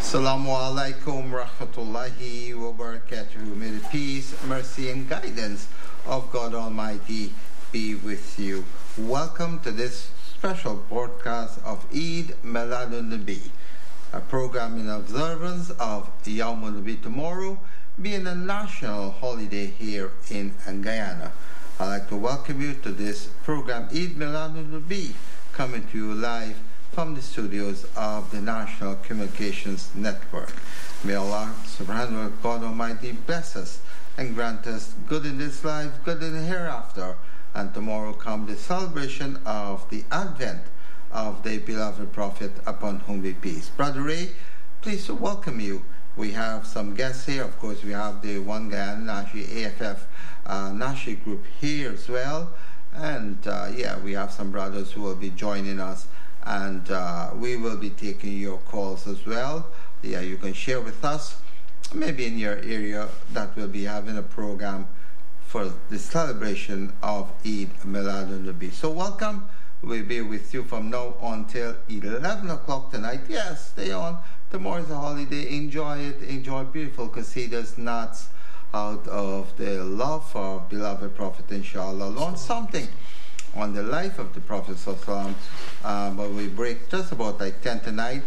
Assalamu alaikum rahmatullahi wa barakatuh. May the peace, mercy and guidance of God Almighty be with you. Welcome to this special broadcast of Eid Miladun Nabi, a program in observance of Yawmul Nabi tomorrow being a national holiday here in Guyana. I'd like to welcome you to this program Eid Miladun Nabi, coming to you live from the studios of the National Communications Network. May Allah subhanahu wa ta'ala Almighty bless us and grant us good in this life, good in the hereafter, and tomorrow come the celebration of the advent of the beloved Prophet upon whom be peace. Brother Ray, pleased to welcome you. We have some guests here. Of course, we have the One Guyana Nashi AFF Nashi group here as well. And we have some brothers who will be joining us, and we will be taking your calls as well. You can share with us, maybe in your area, that we'll be having a program for the celebration of Eid Miladun Nabi. So welcome. We'll be with you from now until 11 o'clock tonight. Yes, stay on. Tomorrow is a holiday. Enjoy it. Enjoy beautiful qasidas, knots out of the love for beloved Prophet, inshallah. Learn something on the life of the Prophet Sallallahu but we break just about like 10 to 9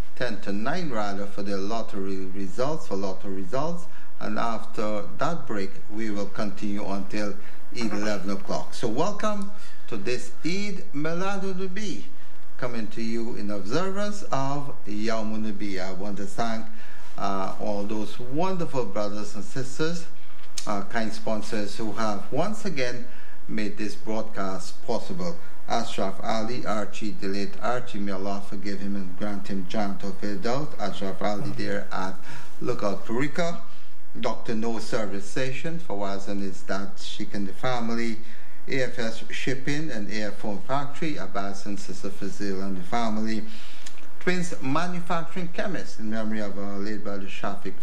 rather, for the lottery results, and after that break we will continue until 11 o'clock. So welcome to this Eid Miladun Nabi, coming to you in observance of Yawmun Nabi. I want to thank all those wonderful brothers and sisters, kind sponsors who have once again made this broadcast possible. Ashraf Ali, Archie, the late Archie, may Allah forgive him and grant him Jannat al-Firdaus. Ashraf Ali there at Lookout Purika. Dr. No Service Station, Fawaz and his dad, Sheikh and the family. AFS Shipping and Airphone Factory, Abbas and Sister Fazil and the family. Twins Manufacturing Chemist, in memory of our late brother Shahid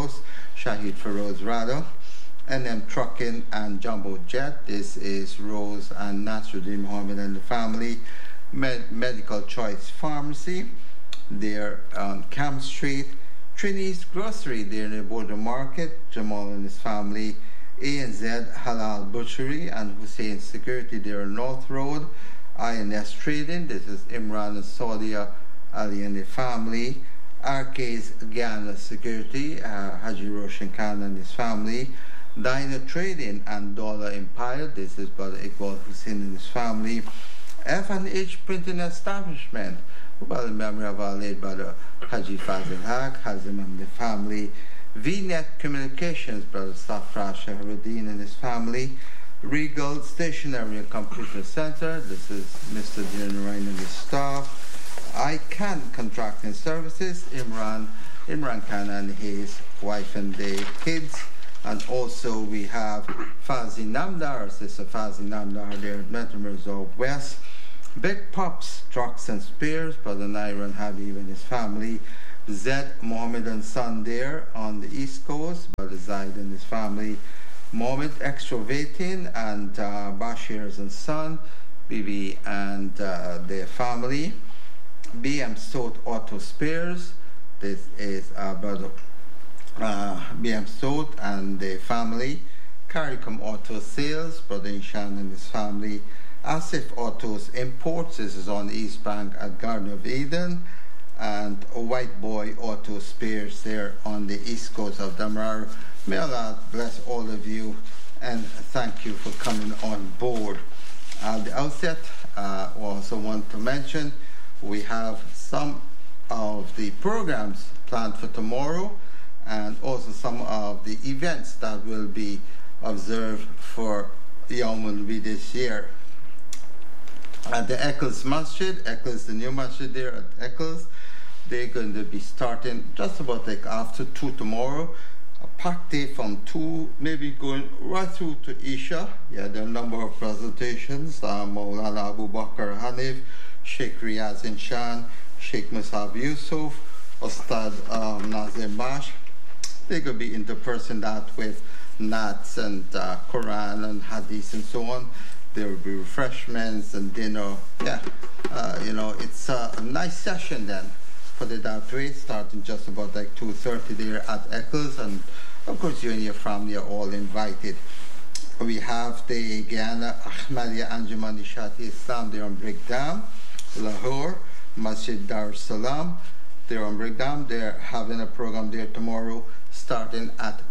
Feroz rather. NM Trucking and Jumbo Jet. This is Rose and Nasruddin Muhammad and the family. Medical Choice Pharmacy, there on Camp Street. Trini's Grocery, there in the Border Market. Jamal and his family. ANZ Halal Butchery and Hussein Security, there on North Road. INS Trading, this is Imran and Saudia Ali and the family. RK's Guyana Security, Haji Roshan Khan and his family. Diner Trading and Dollar Empire, this is Brother Iqbal Hussein and his family. F&H Printing Establishment, by the memory of our late brother Haji Fazil Haq, Hazim and the family. VNet Communications, Brother Safra Shahruddin and his family. Regal Stationery and Computer Center, this is Mr. Generine and his staff. ICANN Contracting Services, Imran Khan and his wife and their kids. And also we have Fazi Namdar, Sister Fazi Namdar there at Menton Resort West. Big Pops Trucks and Spears, Brother Nairan Habib and his family. Zed Mohammed and Son there on the East Coast, Brother Zaid and his family. Mohammed Excavating and Bashir's and Son, Bibi and their family. BM Stout Auto Spares, this is Brother BM Stout and their family. Caricom Auto Sales, Brother Ishan and his family. Asif Autos Imports, this is on the East Bank at Garden of Eden. And White Boy Auto Spares there on the East Coast of Damar. May Allah bless all of you and thank you for coming on board. At the outset, also want to mention we have some of the programs planned for tomorrow, and also some of the events that will be observed for Yawmul Nabi this year. At the Eccles Masjid, Eccles, the new masjid there at Eccles, they're going to be starting just about like after 2 tomorrow. A packed day from 2, maybe going right through to Isha. Yeah, there are a number of presentations. Maulana Abu Bakr Hanif, Sheikh Riyaz Inshan, Sheikh Musab Yusuf, Ustad Nazir Bash. They're going to be interpersonal that with Nats and Quran and Hadith and so on. There will be refreshments and dinner. Yeah, it's a nice session then put it that way, starting just about like 2:30 there at Eccles, and of course you and your family are all invited. We have the Guyana Ahmadiyya Anjuman Ishati Islam there on Brickdam, Lahore, Masjid Dar es Salaam there on Brickdam. They're having a program there tomorrow starting at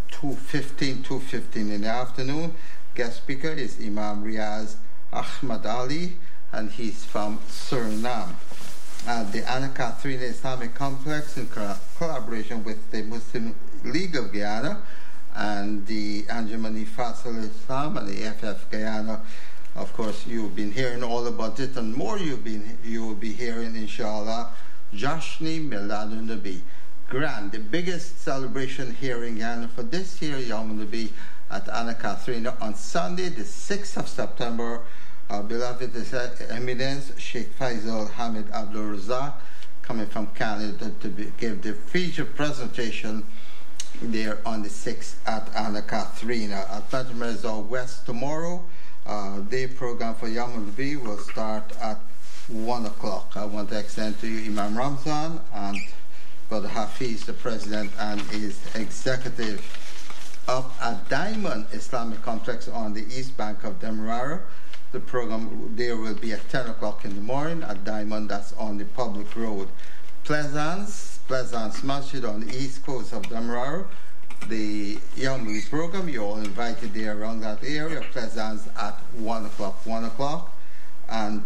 2:15 in the afternoon. Guest speaker is Imam Riaz Ahmad Ali, and he's from Suriname. The Anna Catherine Islamic Complex, in collaboration with the Muslim League of Guyana and the Anjumani Faisal Islam and the FF Guyana. Of course, you've been hearing all about it, and more you will be hearing, inshallah. Jashni Miladun Nabi, grand, the biggest celebration here in Guyana for this year, Yom Nabi, at Anna Catherine on Sunday, the 6th of September. Our beloved Eminence Sheikh Faisal Hamid Abdul Razak, coming from Canada to give the feature presentation there on the 6th at Anna Catherine. At Majmezor West tomorrow, day program for Yom Nabi will start at 1 o'clock. I want to extend to you Imam Ramzan and Brother Hafiz, the president, and his executive. Up at Diamond Islamic Complex on the east bank of Demerara. The program there will be at 10 o'clock in the morning at Diamond, that's on the public road. Pleasance Masjid on the east coast of Demerara. The Yom Nabi program, you're all invited there around that area. Pleasance at 1 o'clock. And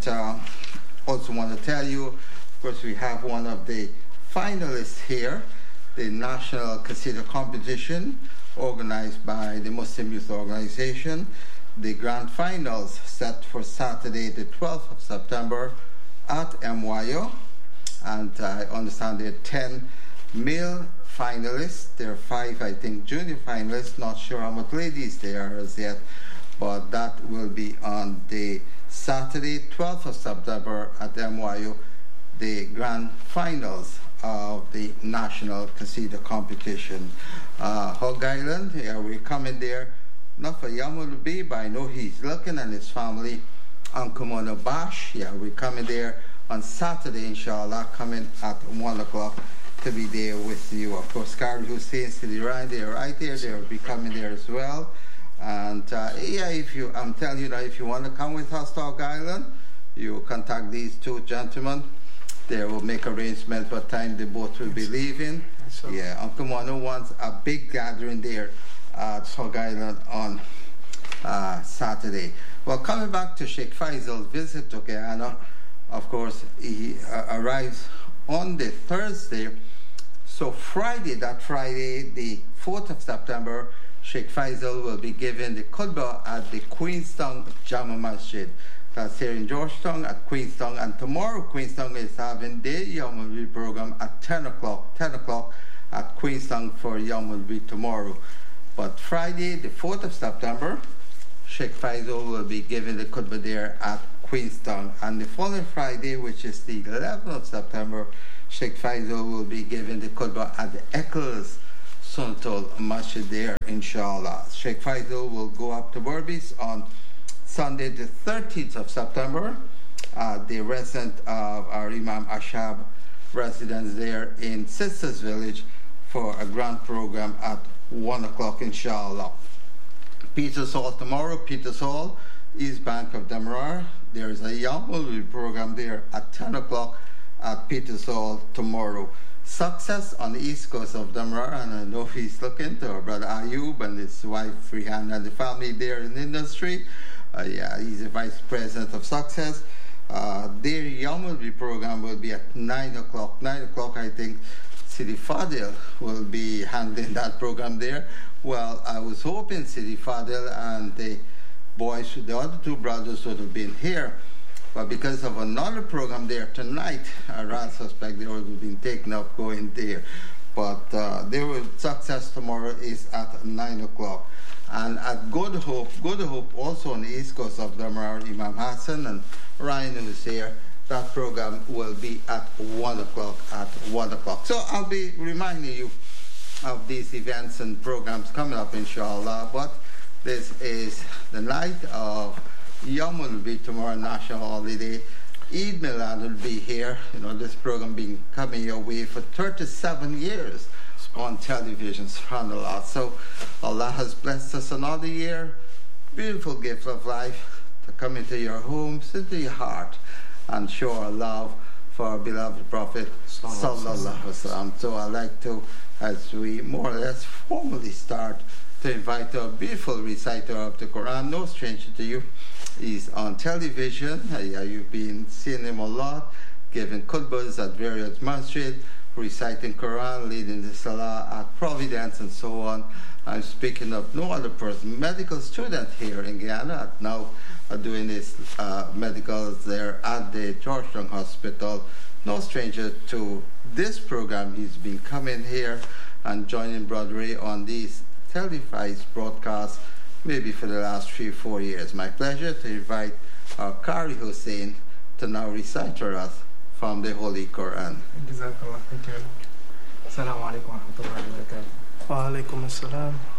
also want to tell you, of course, we have one of the finalists here, the National Qasida Competition, organized by the Muslim Youth Organization. The grand finals set for Saturday, the 12th of September at MYO. And I understand there are 10 male finalists. There are 5, I think, junior finalists. Not sure how much ladies there are as yet. But that will be on the Saturday, 12th of September at MYO, the grand finals of the National Qasida Competition. Hog Island, we're coming there. Not for Yom Nabi, but I know he's looking, and his family on Komono Bash. We're coming there on Saturday, inshallah, coming at 1 o'clock to be there with you. Of course, Kari Hussein, City Ryan, they're right there. They'll be coming there as well. And I'm telling you that if you want to come with us to Hog Island, you contact these two gentlemen. They will make arrangements what time the boat will be leaving. Uncle Mono wants a big gathering there at Hog Island on Saturday. Well, coming back to Sheikh Faisal's visit to Guyana, of course, he arrives on the Thursday. So Friday, the 4th of September, Sheikh Faisal will be giving the khutbah at the Queenstown Jama Masjid. That's here in Georgetown at Queenstown. And tomorrow, Queenstown is having their Yom Nabi program at 10 o'clock at Queenstown for Yom Nabi tomorrow. But Friday, the 4th of September, Sheikh Faisal will be giving the khutbah there at Queenstown. And the following Friday, which is the 11th of September, Sheikh Faisal will be giving the khutbah at the Eccles Sunnatul Masjid there, inshallah. Sheikh Faisal will go up to Berbice on Sunday, the 13th of September, the resident of our Imam Ashab residence there in Sisters Village for a grand program at 1 o'clock, inshallah. Peters Hall tomorrow, Peters Hall, East Bank of Demerara. There is a Yom Nabi program there at 10 o'clock at Peters Hall tomorrow. Success on the east coast of Demerara, and I know he's looking to our brother Ayub and his wife Rihanna and the family there in the industry. He's the vice president of Success. Their Yom Nabi program will be at 9 o'clock. 9 o'clock, I think, Sidi Fadil will be handling that program there. Well, I was hoping Sidi Fadil and the boys, the other two brothers, would have been here. But because of another program there tonight, I rather suspect they would have been taken up going there. But Success tomorrow is at 9 o'clock. And at Good Hope also on the east coast of Demerara, Imam Hassan and Ryan who's here, that program will be at 1 o'clock. So I'll be reminding you of these events and programs coming up, inshallah. But this is the night of Yom Nabi tomorrow, national holiday. Eid Milad will be here. You know, this program been coming your way for 37 years on television, subhanAllah. So Allah has blessed us another year. Beautiful gift of life to come into your homes, into your heart, and show our love for our beloved Prophet Sallallahu Alaihi Wasallam. So I'd like to, as we more or less formally start, to invite our beautiful reciter of the Quran, no stranger to you. He's on television. You've been seeing him a lot, giving khutbahs at various masjid, reciting Quran, leading the Salah at Providence, and so on. I'm speaking of no other person, medical student here in Guyana, now doing his medicals there at the Georgetown Hospital. No stranger to this program. He's been coming here and joining Brother Ray on these televised broadcasts maybe for the last 3-4 years. My pleasure to invite our Qari Hussein to now recite for us from the Holy Quran. Jazakallah. Thank you. Assalamu alaikum wa rahmatullahi wa barakatuh. Wa alaikum assalam